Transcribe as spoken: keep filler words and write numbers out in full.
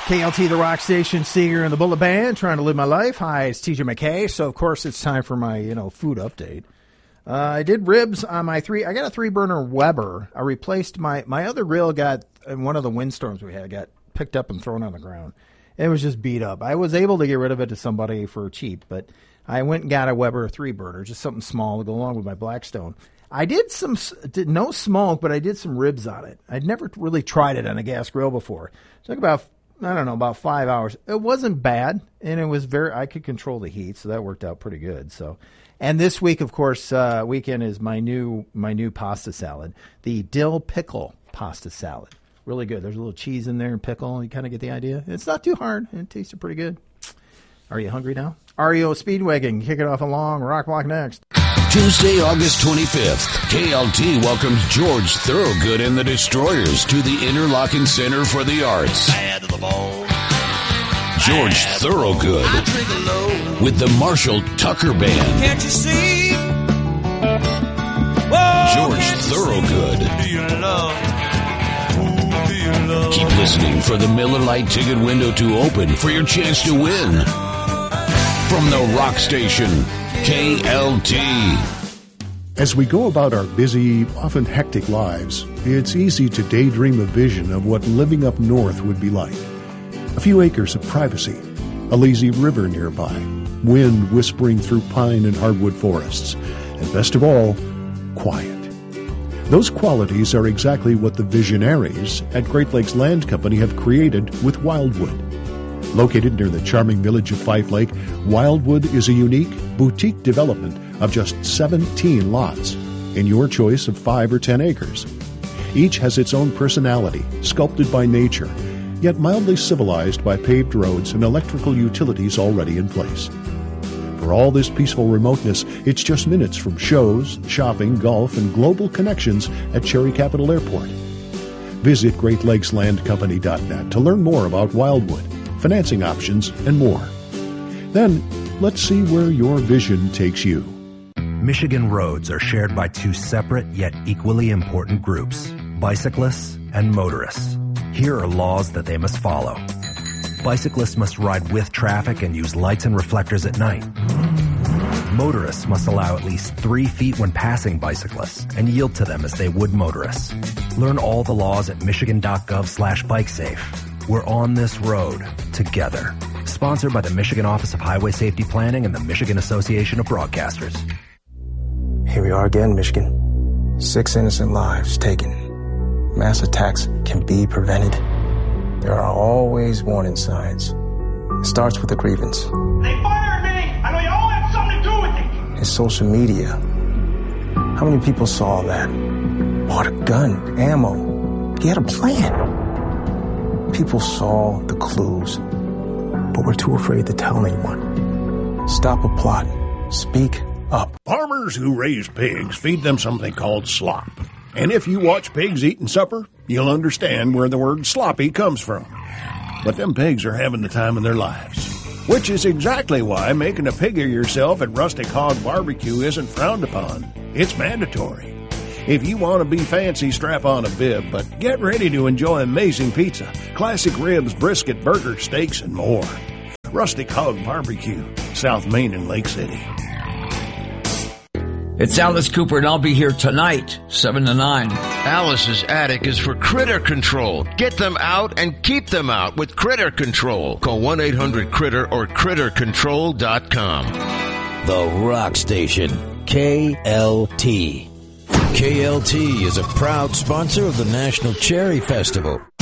K L T, the rock station, singer in the Bullet Band, trying to live my life. Hi, it's T J McKay. So, of course, it's time for my, you know, food update. Uh, I did ribs on my three. I got a three-burner Weber. I replaced my, my other grill got, in one of the windstorms we had, got picked up and thrown on the ground. It was just beat up. I was able to get rid of it to somebody for cheap, but I went and got a Weber three-burner, just something small to go along with my Blackstone. I did some, did no smoke, but I did some ribs on it. I'd never really tried it on a gas grill before. It took about, I don't know, about five hours. It wasn't bad, and it was very, I could control the heat, so that worked out pretty good. So, and this week, of course, uh, weekend is my new, my new pasta salad, the dill pickle pasta salad. Really good. There's a little cheese in there and pickle. You kind of get the idea. It's not too hard. It tasted pretty good. Are you hungry now? R E O Speedwagon, kicking off a long rock block next. Tuesday, August twenty-fifth, K L T welcomes George Thorogood and the Destroyers to the Interlochen Center for the Arts. Bad to the bone. George Thorogood with the Marshall Tucker Band. Can't you see? Whoa, George Thorogood. Do you love? Who do you love? Keep listening for the Miller Lite ticket window to open for your chance to win. From the rock station, K L T. As we go about our busy, often hectic lives, it's easy to daydream a vision of what living up north would be like. A few acres of privacy, a lazy river nearby, wind whispering through pine and hardwood forests, and best of all, quiet. Those qualities are exactly what the visionaries at Great Lakes Land Company have created with Wildwood. Located near the charming village of Fife Lake, Wildwood is a unique, boutique development of just seventeen lots in your choice of five or ten acres. Each has its own personality, sculpted by nature, yet mildly civilized by paved roads and electrical utilities already in place. For all this peaceful remoteness, it's just minutes from shows, shopping, golf, and global connections at Cherry Capital Airport. Visit Great Lakes Land Company dot net to learn more about Wildwood, financing options, and more. Then, let's see where your vision takes you. Michigan roads are shared by two separate yet equally important groups, bicyclists and motorists. Here are laws that they must follow. Bicyclists must ride with traffic and use lights and reflectors at night. Motorists must allow at least three feet when passing bicyclists and yield to them as they would motorists. Learn all the laws at michigan.gov slash bikesafe. We're on this road together. Sponsored by the Michigan Office of Highway Safety Planning and the Michigan Association of Broadcasters. Here we are again, Michigan. Six innocent lives taken. Mass attacks can be prevented. There are always warning signs. It starts with a grievance. They fired me! I know you all have something to do with it! It's social media. How many people saw that? Bought a gun, ammo. He had a plan. People saw the clues, but were too afraid to tell anyone. Stop a plot. Speak up. Farmers who raise pigs feed them something called slop. And if you watch pigs eating supper, you'll understand where the word sloppy comes from. But them pigs are having the time of their lives. Which is exactly why making a pig of yourself at Rustic Hog Barbecue isn't frowned upon. It's mandatory. If you want to be fancy, strap on a bib, but get ready to enjoy amazing pizza, classic ribs, brisket, burger, steaks, and more. Rustic Hog Barbecue, South Main and Lake City. It's Alice Cooper, and I'll be here tonight, seven to nine. Alice's Attic is for critter control. Get them out and keep them out with Critter Control. Call one eight hundred critter or critter control dot com. The Rock Station, K L T. K L T is a proud sponsor of the National Cherry Festival.